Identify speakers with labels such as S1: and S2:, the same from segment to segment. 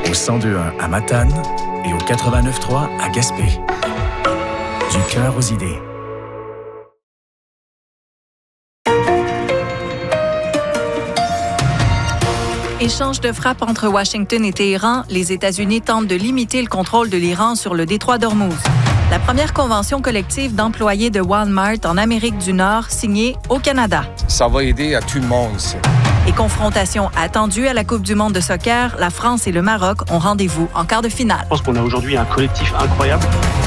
S1: au 102.1 à Matane et au 89.3 à Gaspé. Du cœur aux idées.
S2: Échange de frappes entre Washington et Téhéran, les États-Unis tentent de limiter le contrôle de l'Iran sur le détroit d'Ormuz. La première convention collective d'employés de Walmart en Amérique du Nord signée au Canada.
S3: Ça va aider à tout le monde, ça.
S2: Et confrontation attendue à la Coupe du monde de soccer, la France et le Maroc ont rendez-vous en quart de finale.
S4: Je pense qu'on a aujourd'hui un collectif incroyable.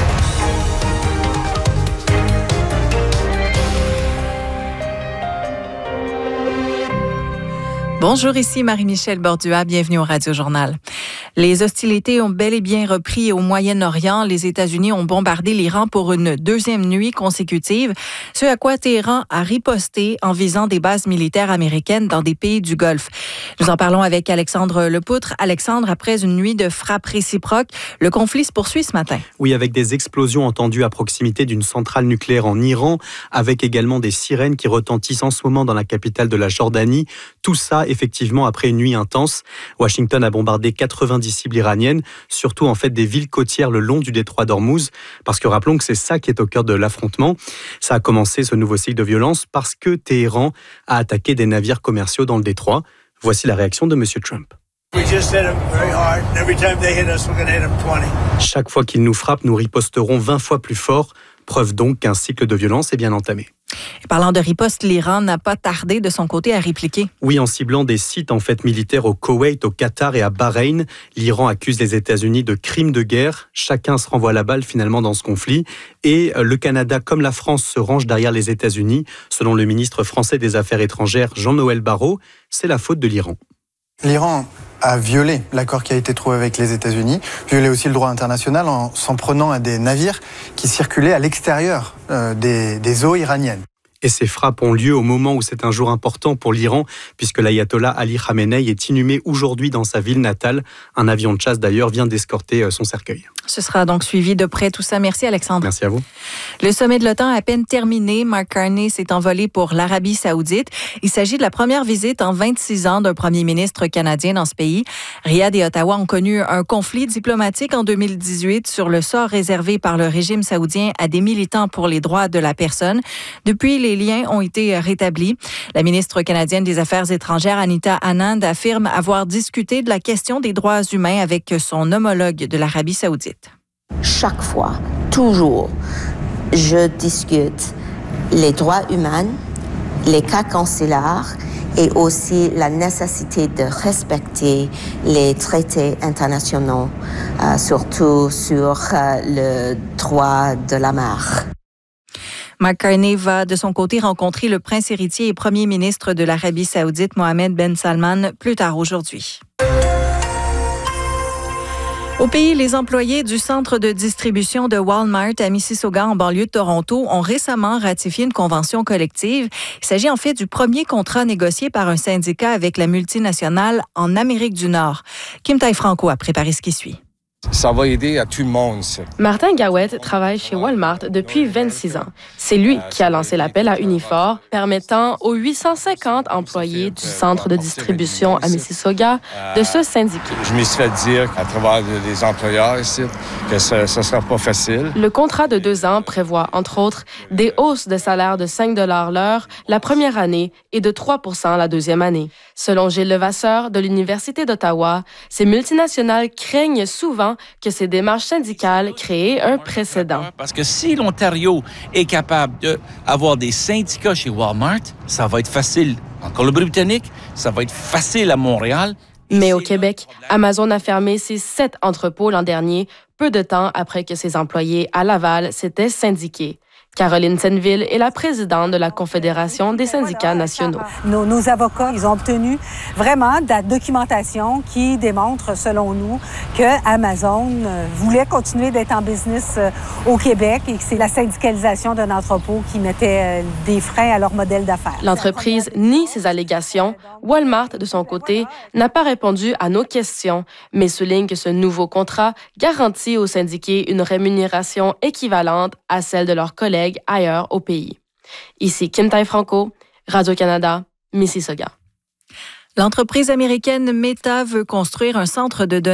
S2: Bonjour, ici Marie-Michel Bordua, bienvenue au Radio-Journal. Les hostilités ont bel et bien repris au Moyen-Orient. Les États-Unis ont bombardé l'Iran pour une deuxième nuit consécutive, ce à quoi Téhéran a riposté en visant des bases militaires américaines dans des pays du Golfe. Nous en parlons avec Alexandre Lepoutre. Alexandre, après une nuit de frappes réciproques, le conflit se poursuit ce matin.
S5: Oui, avec des explosions entendues à proximité d'une centrale nucléaire en Iran, avec également des sirènes qui retentissent en ce moment dans la capitale de la Jordanie. Tout ça, effectivement, après une nuit intense. Washington a bombardé 90 cibles iraniennes, surtout en fait des villes côtières le long du détroit d'Ormuz, parce que rappelons que c'est ça qui est au cœur de l'affrontement. Ça a commencé, ce nouveau cycle de violence, parce que Téhéran a attaqué des navires commerciaux dans le détroit. Voici la réaction de M. Trump. Chaque fois qu'ils nous frappent, nous riposterons 20 fois plus fort. Preuve donc qu'un cycle de violence est bien entamé.
S2: Et parlant de riposte, l'Iran n'a pas tardé de son côté à répliquer.
S5: Oui, en ciblant des sites en fait militaires au Koweït, au Qatar et à Bahreïn, l'Iran accuse les États-Unis de crimes de guerre. Chacun se renvoie la balle finalement dans ce conflit. Et le Canada comme la France se rangent derrière les États-Unis. Selon le ministre français des Affaires étrangères, Jean-Noël Barrot, c'est la faute de l'Iran.
S6: L'Iran a violé l'accord qui a été trouvé avec les États-Unis, violé aussi le droit international en s'en prenant à des navires qui circulaient à l'extérieur des eaux iraniennes.
S5: Et ces frappes ont lieu au moment où c'est un jour important pour l'Iran, puisque l'ayatollah Ali Khamenei est inhumé aujourd'hui dans sa ville natale. Un avion de chasse d'ailleurs vient d'escorter son cercueil.
S2: Ce sera donc suivi de près tout ça. Merci Alexandre.
S5: Merci à vous.
S2: Le sommet de l'OTAN a à peine terminé. Mark Carney s'est envolé pour l'Arabie Saoudite. Il s'agit de la première visite en 26 ans d'un premier ministre canadien dans ce pays. Riyad et Ottawa ont connu un conflit diplomatique en 2018 sur le sort réservé par le régime saoudien à des militants pour les droits de la personne. Depuis, les liens ont été rétablis. La ministre canadienne des Affaires étrangères, Anita Anand, affirme avoir discuté de la question des droits humains avec son homologue de l'Arabie Saoudite.
S7: Chaque fois, toujours, je discute les droits humains, les cas consulaires et aussi la nécessité de respecter les traités internationaux, surtout sur le droit de la mer.
S2: Mark Carney va de son côté rencontrer le prince héritier et premier ministre de l'Arabie Saoudite, Mohammed Ben Salman, plus tard aujourd'hui. Au pays, les employés du centre de distribution de Walmart à Mississauga, en banlieue de Toronto, ont récemment ratifié une convention collective. Il s'agit en fait du premier contrat négocié par un syndicat avec la multinationale en Amérique du Nord. Kim Tai-Franco a préparé ce qui suit.
S3: Ça va aider à tout le monde, ça.
S8: Martin Gawet travaille chez Walmart depuis 26 ans. C'est lui qui a lancé l'appel à Unifor, permettant aux 850 employés du centre de distribution à Mississauga de se syndiquer.
S3: Je me suis fait dire à travers les employeurs ici que ça ne sera pas facile.
S8: Le contrat de 2 ans prévoit, entre autres, des hausses de salaire de 5 $ l'heure la première année et de 3 % la deuxième année. Selon Gilles Levasseur de l'Université d'Ottawa, ces multinationales craignent souvent que ces démarches syndicales créent un précédent.
S9: Parce que si l'Ontario est capable d'avoir des syndicats chez Walmart, ça va être facile en Colombie-Britannique, ça va être facile à Montréal.
S8: Mais au Québec, Amazon a fermé ses 7 entrepôts l'an dernier, peu de temps après que ses employés à Laval s'étaient syndiqués. Caroline Senneville est la présidente de la Confédération des syndicats nationaux.
S10: Nos avocats, ils ont obtenu vraiment de la documentation qui démontre, selon nous, que Amazon voulait continuer d'être en business au Québec et que c'est la syndicalisation d'un entrepôt qui mettait des freins à leur modèle d'affaires.
S8: L'entreprise nie ces allégations. Walmart, de son côté, n'a pas répondu à nos questions, mais souligne que ce nouveau contrat garantit aux syndiqués une rémunération équivalente à celle de leurs collègues ailleurs au pays. Ici Kim Tai-Franco, Radio-Canada, Mississauga.
S2: L'entreprise américaine Meta veut construire un centre de données